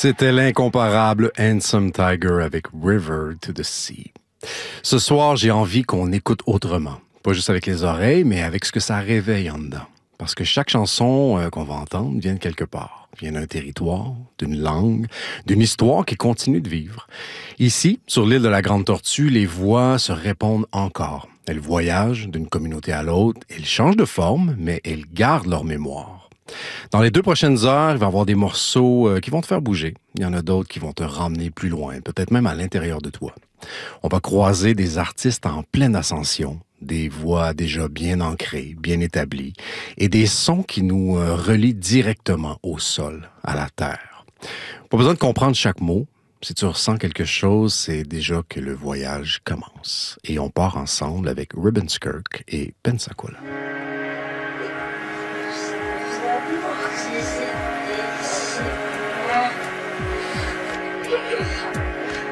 C'était l'incomparable Handsome Tiger avec River to the Sea. Ce soir, j'ai envie qu'on écoute autrement. Pas juste avec les oreilles, mais avec ce que ça réveille en dedans. Parce que chaque chanson qu'on va entendre vient de quelque part. Vient d'un territoire, d'une langue, d'une histoire qui continue de vivre. Ici, sur l'île de la Grande Tortue, les voix se répondent encore. Elles voyagent d'une communauté à l'autre, elles changent de forme, mais elles gardent leur mémoire. Dans les 2 prochaines heures, il va y avoir des morceaux qui vont te faire bouger. Il y en a d'autres qui vont te ramener plus loin, peut-être même à l'intérieur de toi. On va croiser des artistes en pleine ascension, des voix déjà bien ancrées, bien établies, et des sons qui nous relient directement au sol, à la terre. Pas besoin de comprendre chaque mot. Si tu ressens quelque chose, c'est déjà que le voyage commence. Et on part ensemble avec Ribbonskirk et Pensacola.